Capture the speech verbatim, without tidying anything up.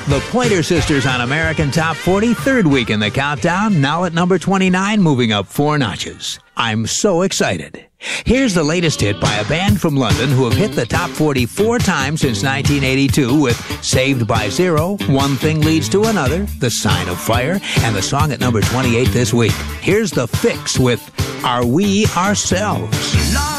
The Pointer Sisters on American Top forty, third week in the countdown, now at number twenty-nine, moving up four notches. I'm so excited. Here's the latest hit by a band from London who have hit the top forty four times since nineteen eighty-two with Saved by Zero, One Thing Leads to Another, The Sign of Fire, and the song at number twenty-eight this week. Here's The Fix with Are We Ourselves?